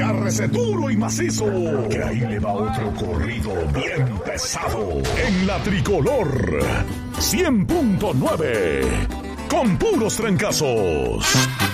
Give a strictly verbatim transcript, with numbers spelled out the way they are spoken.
Agárrese duro y macizo, que ahí le va otro corrido bien pesado. En la Tricolor cien punto nueve, con puros trancazos.